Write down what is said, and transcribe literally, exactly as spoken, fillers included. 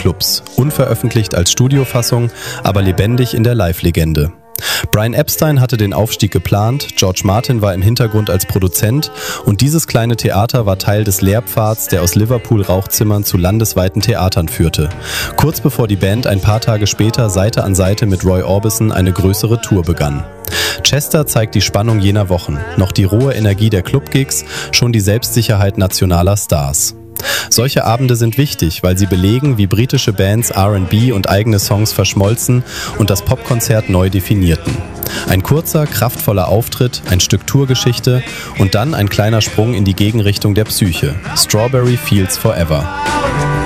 Clubs, unveröffentlicht als Studiofassung, aber lebendig in der Live-Legende. Brian Epstein hatte den Aufstieg geplant, George Martin war im Hintergrund als Produzent und dieses kleine Theater war Teil des Lehrpfads, der aus Liverpool-Rauchzimmern zu landesweiten Theatern führte. Kurz bevor die Band ein paar Tage später Seite an Seite mit Roy Orbison eine größere Tour begann. Chester zeigt die Spannung jener Wochen, noch die rohe Energie der Clubgigs, schon die Selbstsicherheit nationaler Stars. Solche Abende sind wichtig, weil sie belegen, wie britische Bands R and B und eigene Songs verschmolzen und das Popkonzert neu definierten. Ein kurzer, kraftvoller Auftritt, ein Stück Tourgeschichte und dann ein kleiner Sprung in die Gegenrichtung der Psyche. Strawberry Fields Forever.